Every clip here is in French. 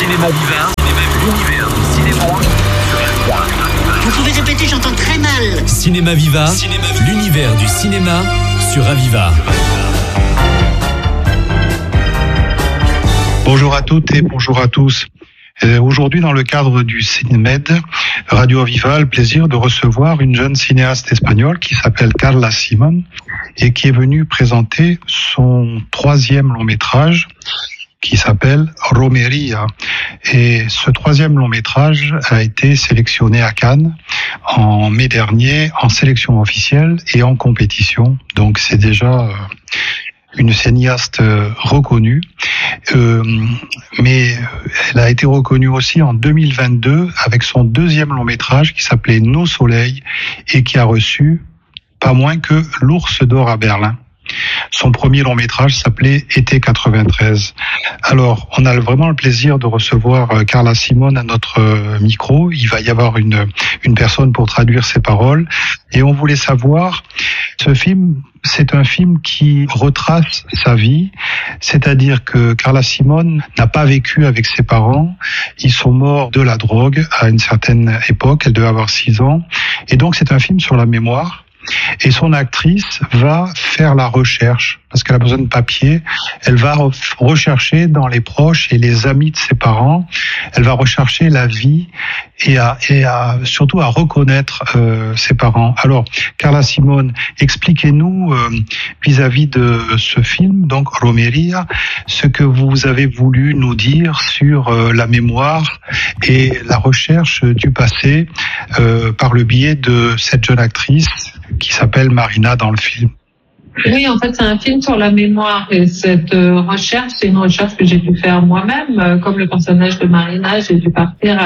Cinéma Viva, l'univers du cinéma sur Aviva. Vous pouvez répéter, j'entends très mal. Cinéma Viva, l'univers du cinéma sur Aviva. Bonjour à toutes et bonjour à tous. Aujourd'hui, dans le cadre du Cinémed, Radio Aviva a le plaisir de recevoir une jeune cinéaste espagnole qui s'appelle Carla Simón et qui est venue présenter son 3e long métrage qui s'appelle Romería. Et ce 3e long métrage a été sélectionné à Cannes en mai dernier en sélection officielle et en compétition. Donc c'est déjà une cinéaste reconnue, mais elle a été reconnue aussi en 2022 avec son 2e long métrage qui s'appelait Nos Soleils et qui a reçu pas moins que l'Ours d'Or à Berlin. Son premier long métrage s'appelait Été 93. Alors, on a vraiment le plaisir de recevoir Carla Simón à notre micro. Il va y avoir une personne pour traduire ses paroles. Et on voulait savoir, ce film, c'est un film qui retrace sa vie. C'est-à-dire que Carla Simón n'a pas vécu avec ses parents. Ils sont morts de la drogue à une certaine époque. Elle devait avoir 6 ans. Et donc, c'est un film sur la mémoire. Et son actrice va faire la recherche, parce qu'elle a besoin de papier. Elle va rechercher dans les proches et les amis de ses parents. Elle va rechercher la vie et surtout à reconnaître ses parents. Alors, Carla Simón, expliquez-nous vis-à-vis de ce film, donc Romería, ce que vous avez voulu nous dire sur la mémoire et la recherche du passé par le biais de cette jeune actrice qui s'appelle Marina dans le film. Oui, en fait, c'est un film sur la mémoire et cette recherche, c'est une recherche que j'ai dû faire moi-même. Comme le personnage de Marina, j'ai dû partir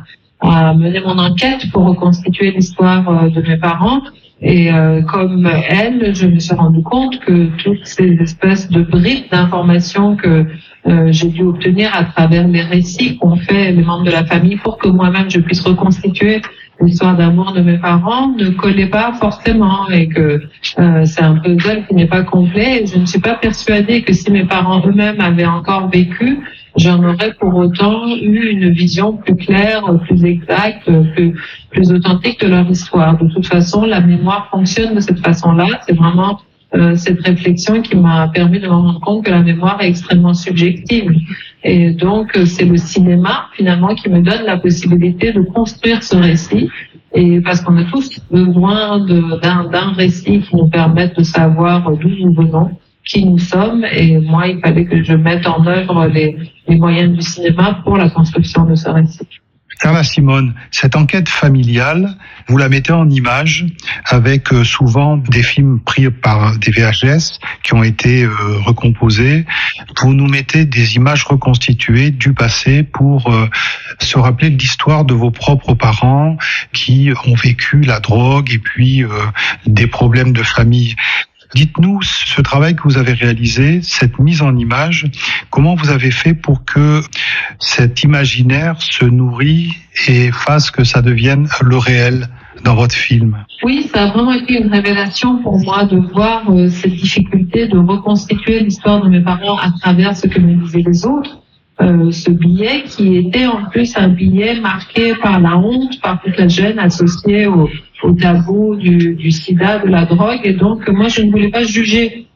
à mener mon enquête pour reconstituer l'histoire de mes parents. Et comme elle, je me suis rendu compte que toutes ces espèces de bribes d'informations que j'ai dû obtenir à travers les récits qu'ont fait les membres de la famille pour que moi-même je puisse reconstituer l'histoire d'amour de mes parents ne collait pas forcément et que c'est un puzzle qui n'est pas complet. Et je ne suis pas persuadée que si mes parents eux-mêmes avaient encore vécu, j'en aurais pour autant eu une vision plus claire, plus exacte, plus authentique de leur histoire. De toute façon, la mémoire fonctionne de cette façon-là. C'est vraiment cette réflexion qui m'a permis de me rendre compte que la mémoire est extrêmement subjective. Et donc, c'est le cinéma, finalement, qui me donne la possibilité de construire ce récit. Et parce qu'on a tous besoin d'un récit qui nous permette de savoir d'où nous venons, qui nous sommes. Et moi, il fallait que je mette en œuvre les moyens du cinéma pour la construction de ce récit. Carla Simón, cette enquête familiale, vous la mettez en image avec souvent des films pris par des VHS qui ont été recomposés. Vous nous mettez des images reconstituées du passé pour se rappeler de l'histoire de vos propres parents qui ont vécu la drogue et puis des problèmes de famille. Dites-nous, ce travail que vous avez réalisé, cette mise en image, comment vous avez fait pour que cet imaginaire se nourrit et fasse que ça devienne le réel dans votre film? Oui, ça a vraiment été une révélation pour moi de voir cette difficulté de reconstituer l'histoire de mes parents à travers ce que me disaient les autres. Ce billet qui était en plus un billet marqué par la honte, par toute la gêne associée au tabou du sida, de la drogue. Et donc, moi, je ne voulais pas juger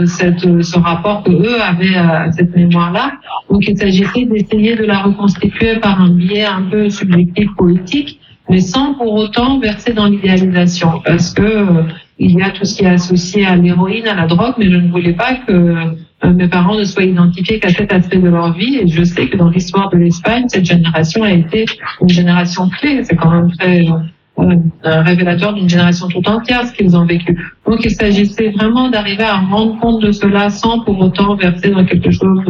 ce rapport que eux avaient à cette mémoire-là. Donc, il s'agissait d'essayer de la reconstituer par un biais un peu subjectif, poétique, mais sans pour autant verser dans l'idéalisation. Parce que il y a tout ce qui est associé à l'héroïne, à la drogue, mais je ne voulais pas que mes parents ne soient identifiés qu'à cet aspect de leur vie. Et je sais que dans l'histoire de l'Espagne, cette génération a été une génération clé. C'est quand même très révélateur d'une génération tout entière ce qu'ils ont vécu. Donc il s'agissait vraiment d'arriver à rendre compte de cela sans pour autant verser dans quelque chose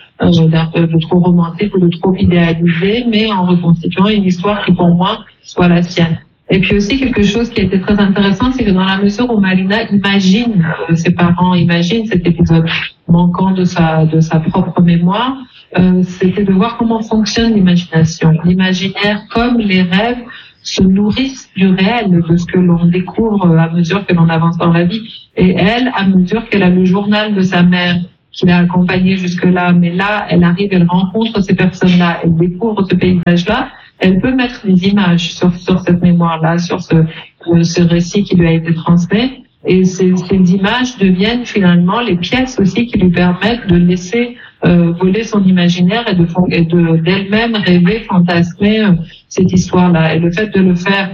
de trop romantique ou de trop idéalisé, mais en reconstituant une histoire qui pour moi soit la sienne. Et puis aussi quelque chose qui a été très intéressant, c'est que dans la mesure où Marina imagine ses parents, imagine cet épisode manquant de sa propre mémoire, c'était de voir comment fonctionne l'imagination. L'imaginaire, comme les rêves, se nourrissent du réel, de ce que l'on découvre à mesure que l'on avance dans la vie. Et elle, à mesure qu'elle a le journal de sa mère l'a accompagnée jusque-là. Mais là, elle arrive, elle rencontre ces personnes-là, elle découvre ce paysage-là. Elle peut mettre des images sur cette mémoire-là, sur ce récit qui lui a été transmis. Et ces images deviennent finalement les pièces aussi qui lui permettent de laisser voler son imaginaire et d'elle-même rêver, fantasmer cette histoire-là. Et le fait de le faire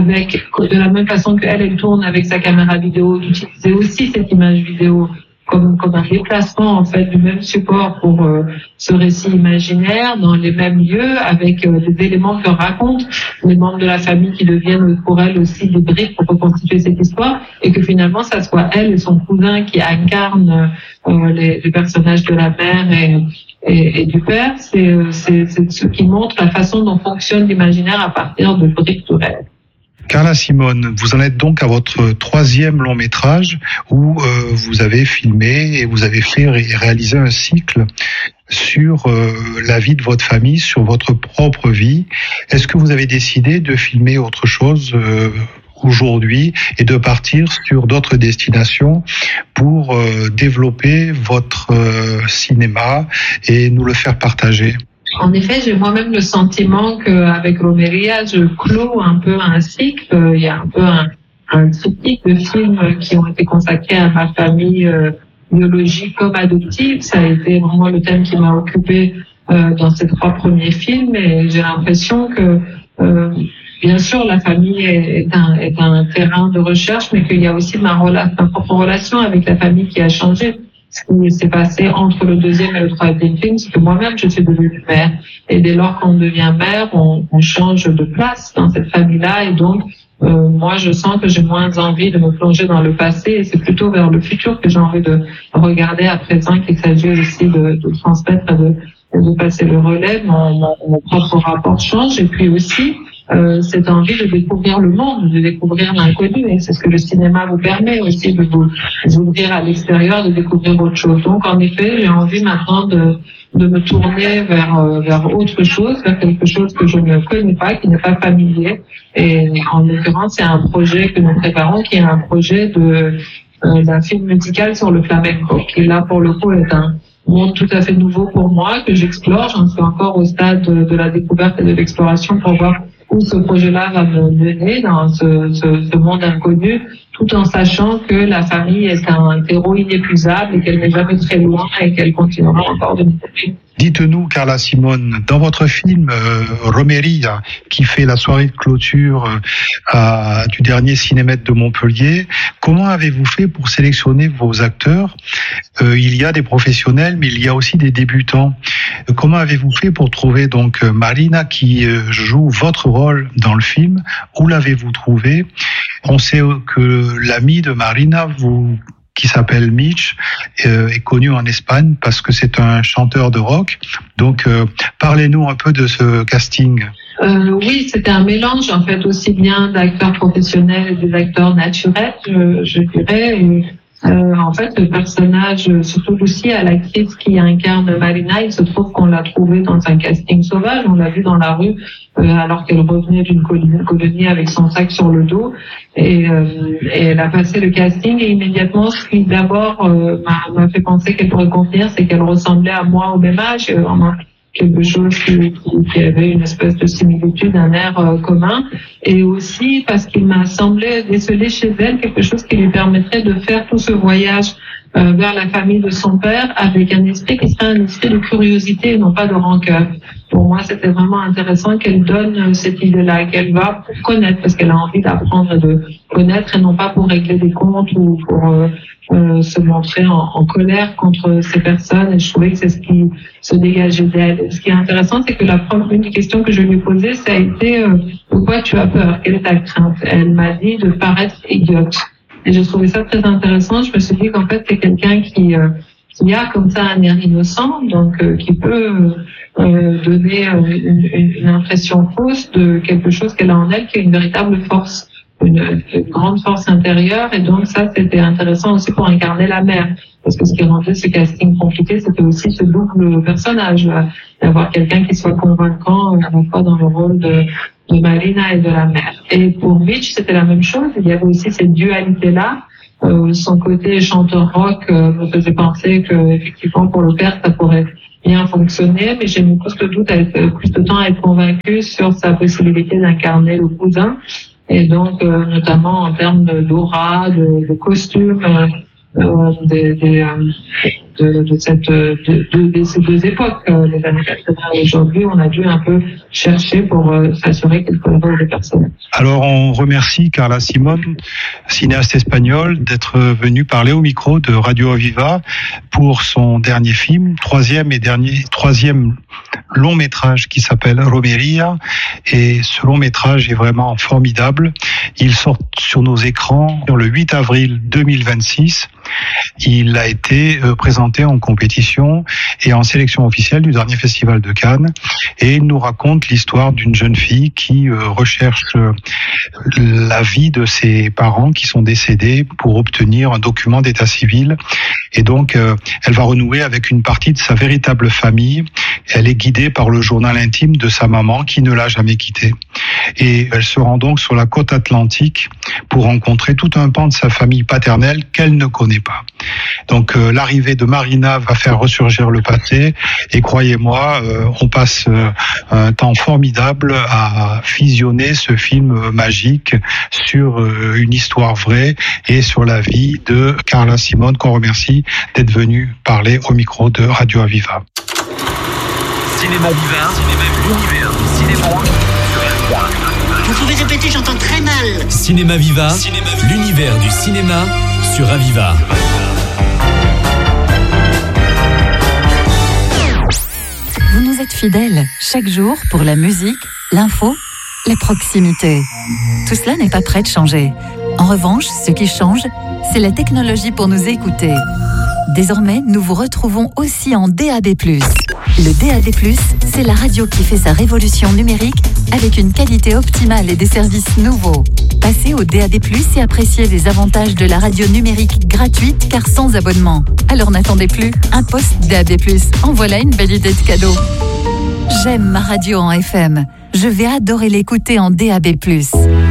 de la même façon qu'elle tourne avec sa caméra vidéo, d'utiliser aussi cette image vidéo comme un déplacement en fait du même support pour ce récit imaginaire dans les mêmes lieux avec des éléments que racontent les membres de la famille qui deviennent pour elle aussi des briques pour reconstituer cette histoire et que finalement ça soit elle et son cousin qui incarnent les personnages de la mère et du père, c'est ce qui montre la façon dont fonctionne l'imaginaire à partir de briques de rêve. Carla Simone, vous en êtes donc à votre 3e long métrage où vous avez filmé et vous avez fait réaliser un cycle sur la vie de votre famille, sur votre propre vie. Est-ce que vous avez décidé de filmer autre chose aujourd'hui et de partir sur d'autres destinations pour développer votre cinéma et nous le faire partager ? En effet, j'ai moi-même le sentiment qu'avec Romeria, je clôt un peu un cycle. Il y a un peu un triptyque de films qui ont été consacrés à ma famille biologique comme adoptive. Ça a été vraiment le thème qui m'a occupée dans ces 3 premiers films. Et j'ai l'impression que, bien sûr, la famille est un terrain de recherche, mais qu'il y a aussi ma propre relation avec la famille qui a changé. Ce qui s'est passé entre le 2e et le 3e film, c'est que moi-même, je suis devenue mère. Et dès lors qu'on devient mère, on change de place dans cette famille-là. Et donc, moi, je sens que j'ai moins envie de me plonger dans le passé. Et c'est plutôt vers le futur que j'ai envie de regarder à présent qu'il s'agit aussi de transmettre et de passer le relais. Mon propre rapport change. Et puis aussi, cette envie de découvrir le monde, de découvrir l'inconnu, et c'est ce que le cinéma vous permet aussi, de vous ouvrir à l'extérieur, de découvrir autre chose. Donc en effet, j'ai envie maintenant de me tourner vers autre chose, vers quelque chose que je ne connais pas, qui n'est pas familier. Et en l'occurrence, c'est un projet que nous préparons, qui est un projet d'un film musical sur le flamenco, qui là pour le coup est un monde tout à fait nouveau pour moi, que j'explore. J'en suis encore au stade de la découverte et de l'exploration pour voir où ce projet-là va me mener dans ce monde inconnu, tout en sachant que la famille est un terreau inépuisable et qu'elle n'est jamais très loin et qu'elle continuera encore de nous aider. Dites-nous, Carla Simone, dans votre film Romeria, qui fait la soirée de clôture du dernier Cinémètre de Montpellier, comment avez-vous fait pour sélectionner vos acteurs ? Il y a des professionnels, mais il y a aussi des débutants. Comment avez-vous fait pour trouver donc Marina qui joue votre rôle dans le film ? Où l'avez-vous trouvé ? On sait que l'ami de Marina, qui s'appelle Mitch, est connu en Espagne parce que c'est un chanteur de rock. Donc, parlez-nous un peu de ce casting. Oui, c'était un mélange en fait aussi bien d'acteurs professionnels et des acteurs naturels, je dirais. En fait, le personnage, surtout Lucie, l'actrice qui incarne Marina, il se trouve qu'on l'a trouvée dans un casting sauvage. On l'a vue dans la rue alors qu'elle revenait d'une colonie avec son sac sur le dos. Et elle a passé le casting et immédiatement, ce qui d'abord m'a fait penser qu'elle pourrait convenir, c'est qu'elle ressemblait à moi au même âge. Quelque chose qui avait une espèce de similitude, un air commun, et aussi parce qu'il m'a semblé déceler chez elle quelque chose qui lui permettrait de faire tout ce voyage vers la famille de son père avec un esprit qui serait un esprit de curiosité et non pas de rancœur. Pour moi, c'était vraiment intéressant qu'elle donne cette idée-là, qu'elle va pour connaître, parce qu'elle a envie d'apprendre et de connaître, et non pas pour régler des comptes ou pour se montrer en colère contre ces personnes. Et je trouvais que c'est ce qui se dégageait d'elle. Et ce qui est intéressant, c'est que une des questions que je lui ai posées, ça a été de quoi tu as peur, quelle est ta crainte? Elle m'a dit de paraître idiote. Et j'ai trouvé ça très intéressant. Je me suis dit qu'en fait, c'est quelqu'un qui a comme ça un air innocent, donc qui peut donner une impression fausse de quelque chose qu'elle a en elle, qui est une véritable force, une grande force intérieure. Et donc ça, c'était intéressant aussi pour incarner la mère, parce que ce qui rendait ce casting compliqué, c'était aussi ce double personnage, d'avoir quelqu'un qui soit convaincant à la fois dans le rôle de Marina et de la mère. Et pour Mitch, c'était la même chose. Il y avait aussi cette dualité-là. Son côté chanteur rock me faisait penser que effectivement pour l'opéra ça pourrait bien fonctionner, mais j'ai mis plus de temps à être convaincue sur sa possibilité d'incarner le cousin, et donc notamment en termes d'aura, de costume, de ces deux époques, les années 80 et aujourd'hui. On a dû un peu chercher pour s'assurer qu'il collabore avec les personnes. Alors on remercie Carla Simón, cinéaste espagnole, d'être venue parler au micro de Radio Aviva pour son dernier film, troisième long métrage qui s'appelle Romería, et ce long métrage est vraiment formidable. Il sort sur nos écrans le 8 avril 2026. Il a été présenté en compétition et en sélection officielle du dernier festival de Cannes, et il nous raconte l'histoire d'une jeune fille qui recherche la vie de ses parents qui sont décédés pour obtenir un document d'état civil, et donc elle va renouer avec une partie de sa véritable famille. Elle est guidée par le journal intime de sa maman qui ne l'a jamais quittée, et elle se rend donc sur la côte atlantique pour rencontrer tout un pan de sa famille paternelle qu'elle ne connaît pas. Donc l'arrivée de Marina va faire ressurgir le passé, et croyez-moi, on passe un temps formidable à visionner ce film magique sur une histoire vraie et sur la vie de Carla Simón, qu'on remercie d'être venue parler au micro de Radio Aviva. Cinéma Viva, l'univers du cinéma. Vous pouvez répéter, j'entends très mal. Cinéma Viva, l'univers du cinéma sur Aviva. Vous nous êtes fidèles chaque jour pour la musique, l'info, la proximité. Tout cela n'est pas prêt de changer. En revanche, ce qui change, c'est la technologie pour nous écouter. Désormais, nous vous retrouvons aussi en DAB+. Le DAB+, c'est la radio qui fait sa révolution numérique avec une qualité optimale et des services nouveaux. Passez au DAB+, et appréciez les avantages de la radio numérique gratuite car sans abonnement. Alors n'attendez plus, un poste DAB+. En voilà une belle idée de cadeau. J'aime ma radio en FM. Je vais adorer l'écouter en DAB+.